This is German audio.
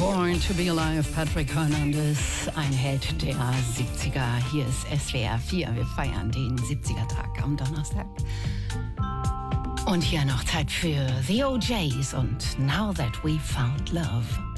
Born to be Alive, Patrick Hernandez, ein Held der 70er. Hier ist SWR 4. Wir feiern den 70er-Tag am Donnerstag. Und hier noch Zeit für The OJs und Now That We Found Love.